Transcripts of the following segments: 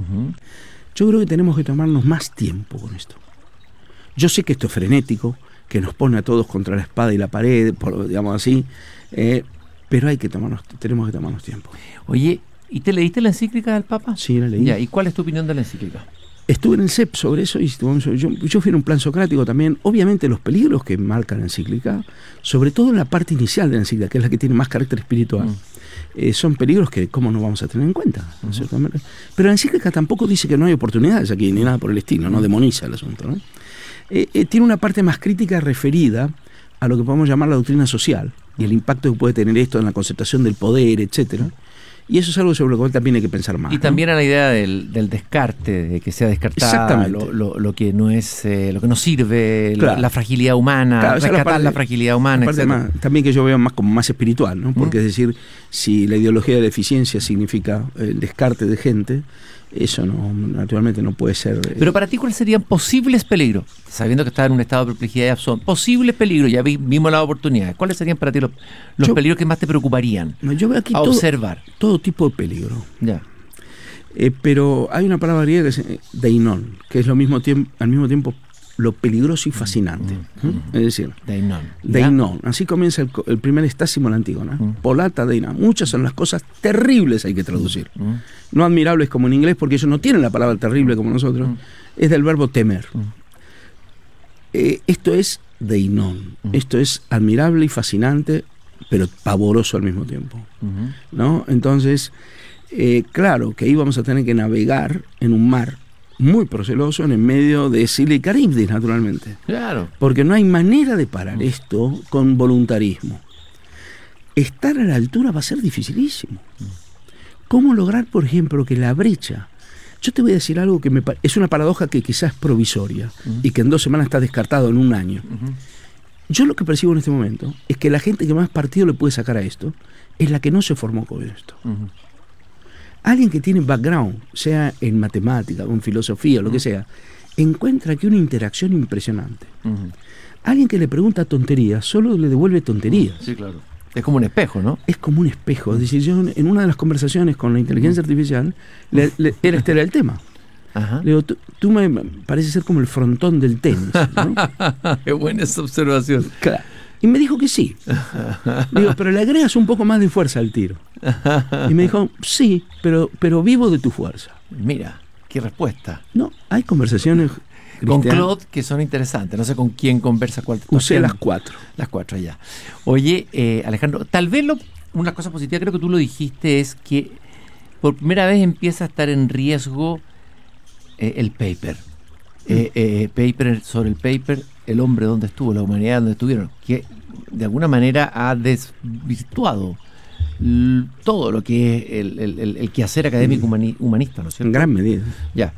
Uh-huh. Yo creo que tenemos que tomarnos más tiempo con esto. Yo sé que esto es frenético, que nos pone a todos contra la espada y la pared, digamos así, pero tenemos que tomarnos tiempo. Oye, ¿y te leíste la encíclica del Papa? Sí, la leí. Ya, ¿y cuál es tu opinión de la encíclica? Estuve en el CEP sobre eso y yo fui en un plan socrático también. Obviamente los peligros que marca la encíclica, sobre todo en la parte inicial de la encíclica, que es la que tiene más carácter espiritual, son peligros que cómo no vamos a tener en cuenta, ¿no? Pero la encíclica tampoco dice que no hay oportunidades aquí, ni nada por el estilo, no demoniza el asunto, ¿no? Tiene una parte más crítica referida a lo que podemos llamar la doctrina social y el impacto que puede tener esto en la conceptación del poder, etcétera. Y eso es algo sobre lo cual también hay que pensar más. Y también, ¿no?, a la idea del descarte, de que sea descartada lo que no es, lo que no sirve, claro, la fragilidad humana, claro, rescatar la fragilidad humana, etc. También que yo veo más como más espiritual, ¿no? Porque es decir, si la ideología de la eficiencia significa el descarte de gente, eso no, naturalmente no puede ser. Pero para ti, ¿cuáles serían posibles peligros? Sabiendo que estás en un estado de perplejidad, son posibles peligros, ya vimos las oportunidades. ¿Cuáles serían para ti los peligros que más te preocuparían? Yo veo aquí observar todo tipo de peligro. Ya. Pero hay una palabra griega que es deinon, que es al mismo tiempo lo peligroso y fascinante. Es decir, deinon. Así comienza el primer estásimo de la Antígona. Polata deina. Muchas son las cosas terribles, hay que traducir. No admirables como en inglés, porque ellos no tienen la palabra terrible como nosotros. Es del verbo temer. Esto es deinon. Esto es admirable y fascinante, pero pavoroso al mismo tiempo. ¿No? Entonces, claro que ahí vamos a tener que navegar en un mar muy proceloso en el medio de Sila y Caribdis, naturalmente. Claro. Porque no hay manera de parar esto con voluntarismo. Estar a la altura va a ser dificilísimo. ¿Cómo lograr, por ejemplo, que la brecha... Yo te voy a decir algo que es una paradoja que quizás es provisoria y que en 2 semanas está descartado en un año. Yo lo que percibo en este momento es que la gente que más partido le puede sacar a esto es la que no se formó con esto. Alguien que tiene background, sea en matemática o en filosofía o lo que sea, encuentra aquí una interacción impresionante. Alguien que le pregunta tonterías solo le devuelve tonterías. Sí, claro. Es como un espejo, ¿no? Es como un espejo. Es decir, yo en una de las conversaciones con la inteligencia artificial, este era el tema. Ajá. Le digo, tú me parece ser como el frontón del tenis, ¿no? Qué buena esa observación. Claro. Y me dijo que sí. Le digo, pero le agregas un poco más de fuerza al tiro. Y me dijo, sí, pero vivo de tu fuerza. Mira, qué respuesta. No, hay conversaciones con Claude que son interesantes. No sé con quién conversa. Usé las 4. Las 4 allá. Oye, Alejandro, tal vez una cosa positiva, creo que tú lo dijiste, es que por primera vez empieza a estar en riesgo el paper. Paper sobre el paper, el hombre donde estuvo, la humanidad donde estuvieron, que de alguna manera ha desvirtuado todo lo que es el quehacer académico humanista, ¿no es cierto? En gran medida. Ya.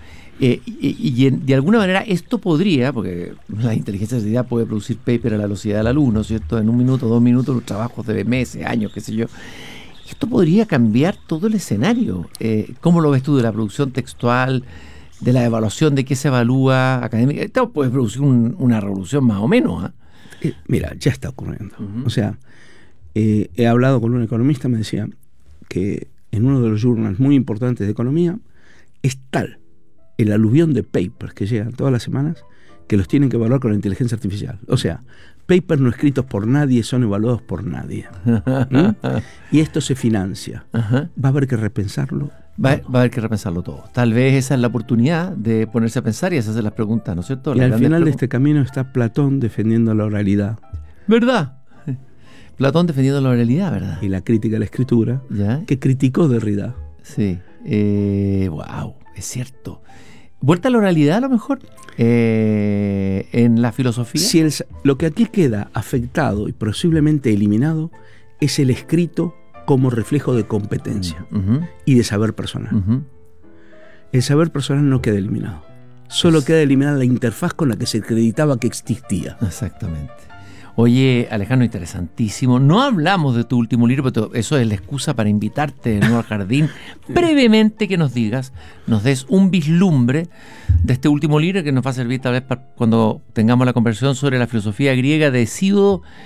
Y de alguna manera esto podría, porque la inteligencia artificial puede producir paper a la velocidad de la luz, ¿no es cierto? En 1 minuto, 2 minutos, los trabajos de meses, años, qué sé yo. Esto podría cambiar todo el escenario. ¿Cómo lo ves tú de la producción textual, de la evaluación de qué se evalúa académica? Esto puede producir una revolución más o menos, ¿eh? Mira, ya está ocurriendo. O sea, he hablado con un economista, me decía que en uno de los journals muy importantes de economía es tal el aluvión de papers que llegan todas las semanas que los tienen que evaluar con la inteligencia artificial. O sea, papers no escritos por nadie son evaluados por nadie. Y esto se financia. Va a haber que repensarlo. Va a haber que repensarlo todo. Tal vez esa es la oportunidad de ponerse a pensar y hacerse las preguntas, ¿no es cierto? Y al final de este camino está Platón defendiendo la oralidad. ¿Verdad? Platón defendiendo la oralidad, ¿verdad? Y la crítica a la escritura, ¿ya? Que criticó Derrida. Sí. Wow, es cierto. ¿Vuelta a la oralidad a lo mejor en la filosofía? Si lo que aquí queda afectado y posiblemente eliminado es el escrito como reflejo de competencia y de saber personal. El saber personal no queda eliminado. Solo queda eliminada la interfaz con la que se acreditaba que existía. Exactamente. Oye, Alejandro, interesantísimo. No hablamos de tu último libro, pero eso es la excusa para invitarte de nuevo al jardín. Brevemente que nos des un vislumbre de este último libro que nos va a servir tal vez para cuando tengamos la conversación sobre la filosofía griega de Hesíodo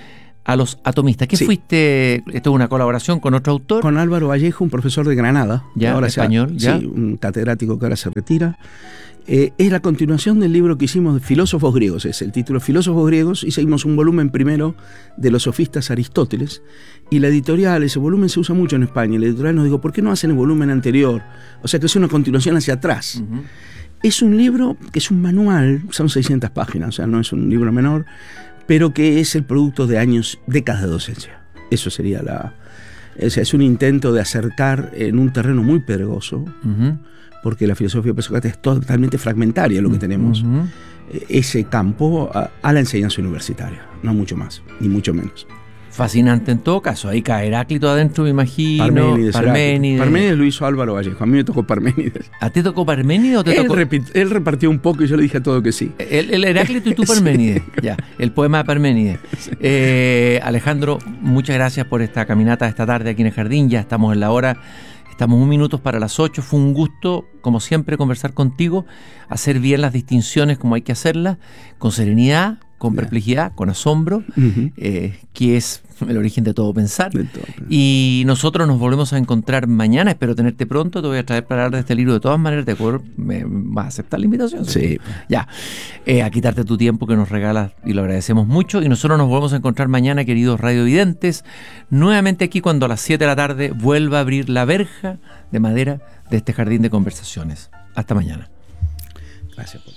a los atomistas. ¿Qué Sí. fuiste? Esto es una colaboración con otro autor. Con Álvaro Vallejo, un profesor de Granada. Ya, ahora español, ya. Sí, un catedrático que ahora se retira. Es la continuación del libro que hicimos de Filósofos Griegos, es el título Filósofos Griegos. Hicimos un volumen primero de los sofistas Aristóteles, y la editorial, ese volumen se usa mucho en España, y la editorial nos dijo, ¿por qué no hacen el volumen anterior? O sea que es una continuación hacia atrás. Ujú. Es un libro que es un manual, son 600 páginas, o sea, no es un libro menor, pero que es el producto de años, décadas de docencia. Eso sería es un intento de acercar en un terreno muy pedregoso, Ujú. porque la filosofía presocrática es totalmente fragmentaria lo que tenemos, Ujú. ese campo a la enseñanza universitaria, no mucho más, ni mucho menos. Fascinante en todo caso. Ahí cae Heráclito adentro, me imagino. Parménides. Parménides. Parménides lo hizo Álvaro Vallejo, a mí me tocó Parménides. ¿A ti tocó Parménides o te tocó? Él repartió un poco y yo le dije a todo que sí. El Heráclito y tú Parménides. Ya, el poema de Parménides. Alejandro, muchas gracias por esta caminata esta tarde aquí en el jardín. Ya estamos en la hora. Estamos 1 minuto para las 8. Fue un gusto, como siempre, conversar contigo, hacer bien las distinciones como hay que hacerlas, con serenidad, con perplejidad, con asombro, que es el origen de todo pensar. Y nosotros nos volvemos a encontrar mañana. Espero tenerte pronto. Te voy a traer para hablar de este libro de todas maneras. ¿De acuerdo? ¿Me vas a aceptar la invitación? Sí. Ya. A quitarte tu tiempo que nos regalas y lo agradecemos mucho. Y nosotros nos volvemos a encontrar mañana, queridos radiovidentes. Nuevamente aquí cuando a las 7 de la tarde vuelva a abrir la verja de madera de este jardín de conversaciones. Hasta mañana. Gracias por...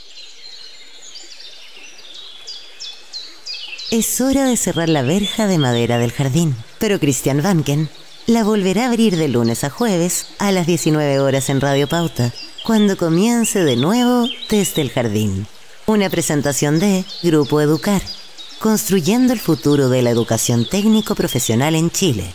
Es hora de cerrar la verja de madera del jardín, pero Christian Vanken la volverá a abrir de lunes a jueves a las 19 horas en Radio Pauta, cuando comience de nuevo Desde el Jardín. Una presentación de Grupo Educar, construyendo el futuro de la educación técnico-profesional en Chile.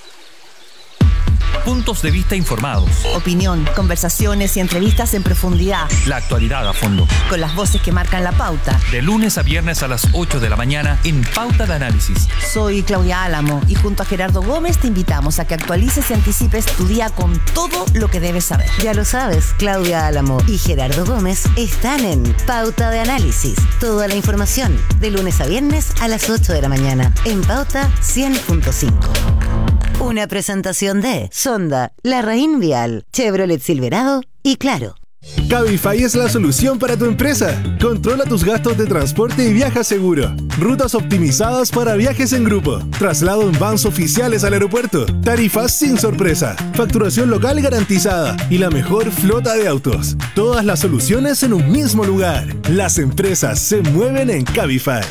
Puntos de vista informados. Opinión, conversaciones y entrevistas en profundidad. La actualidad a fondo. Con las voces que marcan la pauta. De lunes a viernes a las 8 de la mañana en Pauta de Análisis. Soy Claudia Álamo y junto a Gerardo Gómez te invitamos a que actualices y anticipes tu día con todo lo que debes saber. Ya lo sabes, Claudia Álamo y Gerardo Gómez están en Pauta de Análisis. Toda la información de lunes a viernes a las 8 de la mañana en Pauta 100.5. Una presentación de Sonda, Larraín Vial, Chevrolet Silverado y Claro. Cabify es la solución para tu empresa. Controla tus gastos de transporte y viaja seguro. Rutas optimizadas para viajes en grupo. Traslado en vans oficiales al aeropuerto. Tarifas sin sorpresa. Facturación local garantizada. Y la mejor flota de autos. Todas las soluciones en un mismo lugar. Las empresas se mueven en Cabify.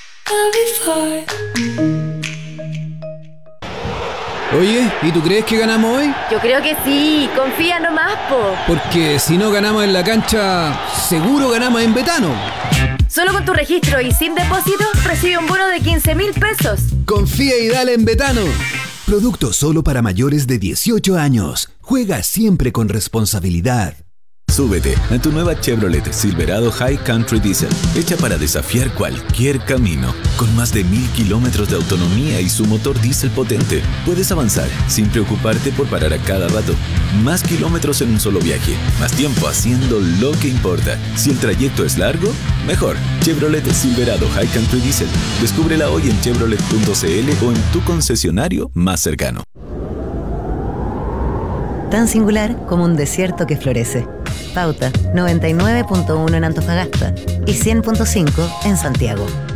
Oye, ¿y tú crees que ganamos hoy? Yo creo que sí, confía nomás, po. Porque si no ganamos en la cancha, seguro ganamos en Betano. Solo con tu registro y sin depósito, recibe un bono de 15.000 pesos. Confía y dale en Betano. Producto solo para mayores de 18 años. Juega siempre con responsabilidad. Súbete a tu nueva Chevrolet Silverado High Country Diesel, hecha para desafiar cualquier camino. Con más de 1000 kilómetros de autonomía y su motor diésel potente, puedes avanzar sin preocuparte por parar a cada rato. Más kilómetros en un solo viaje, más tiempo haciendo lo que importa. Si el trayecto es largo, mejor. Chevrolet Silverado High Country Diesel. Descúbrela hoy en chevrolet.cl o en tu concesionario más cercano. Tan singular como un desierto que florece. Pauta 99.1 en Antofagasta y 100.5 en Santiago.